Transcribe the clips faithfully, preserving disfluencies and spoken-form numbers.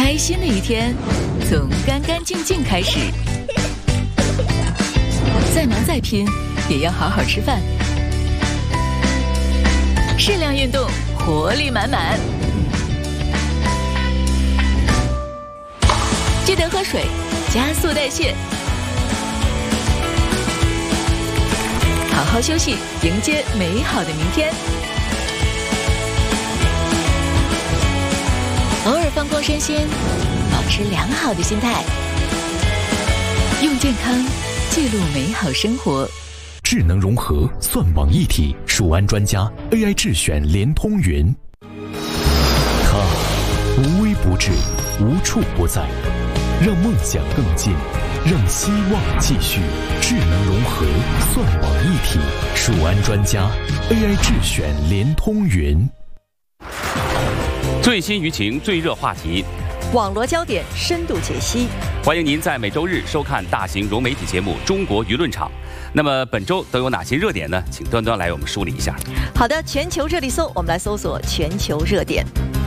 开心的一天从干干净净开始，再忙再拼也要好好吃饭，适量运动，活力满满。记得喝水，加速代谢。好好休息，迎接美好的明天。偶尔放空身心，保持良好的心态，用健康记录美好生活。 智能融合，算网一体，数安专家 A I 智选联通云。它无微不至，无处不在，让梦想更近，让希望继续。智能融合，算网一体，数安专家 A I 智选联通云。 最新舆情，最热话题， 网罗焦点，深度解析。 欢迎您在每周日收看大型融媒体节目《中国舆论场》。那么本周都有哪些热点呢？请端端来我们梳理一下。 好的，全球热力搜，我们来搜索全球热点。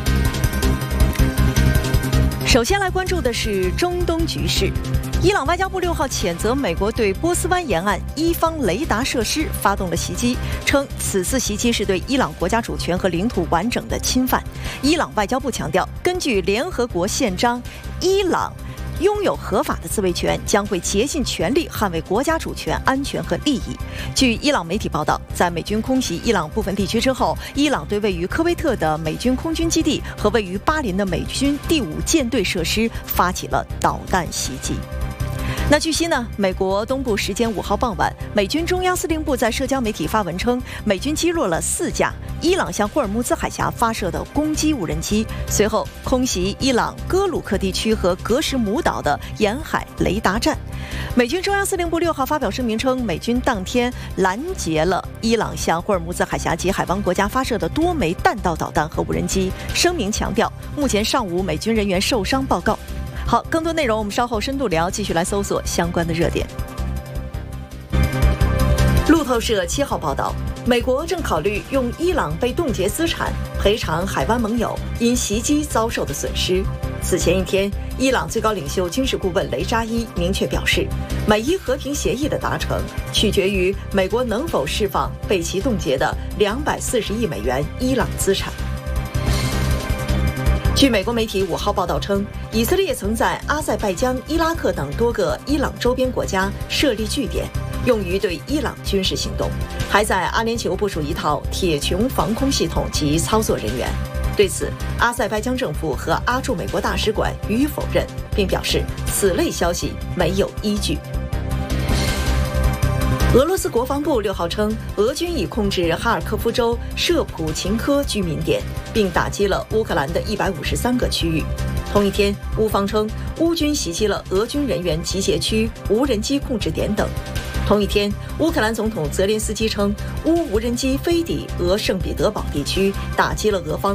首先来关注的是中东局势。伊朗外交部六号谴责美国对波斯湾沿岸伊方雷达设施发动了袭击，称此次袭击是对伊朗国家主权和领土完整的侵犯。伊朗外交部强调，根据联合国宪章，伊朗拥有合法的自卫权，将会竭尽全力捍卫国家主权、安全和利益。据伊朗媒体报道，在美军空袭伊朗部分地区之后，伊朗对位于科威特的美军空军基地和位于巴林的美军第五舰队设施发起了导弹袭击。那据悉呢，美国东部时间五号傍晚，美军中央司令部在社交媒体发文称，美军击落了四架伊朗向霍尔木兹海峡发射的攻击无人机，随后空袭伊朗哥鲁克地区和格什姆岛的沿海雷达站。美军中央司令部六号发表声明称，美军当天拦截了伊朗向霍尔木兹海峡及海湾国家发射的多枚弹道导弹和无人机。声明强调，目前尚无美军人员受伤报告。好，更多内容我们稍后深度聊，继续来搜索相关的热点。路透社七号报道，美国正考虑用伊朗被冻结资产赔偿海湾盟友因袭击遭受的损失。此前一天，伊朗最高领袖军事顾问雷扎伊明确表示，美伊和平协议的达成取决于美国能否释放被其冻结的两百四十亿美元伊朗资产。据美国媒体五号报道称，以色列曾在阿塞拜疆、伊拉克等多个伊朗周边国家设立据点，用于对伊朗军事行动，还在阿联酋部署一套铁穹防空系统及操作人员。对此，阿塞拜疆政府和阿驻美国大使馆予以否认，并表示此类消息没有依据。俄罗斯国防部六号称，俄军已控制哈尔科夫州舍普琴科居民点，并打击了乌克兰的一百五十三个区域。同一天，乌方称乌军袭击了俄军人员集结区、无人机控制点等。同一天，乌克兰总统泽连斯基称，乌无人机飞抵俄圣彼得堡地区，打击了俄方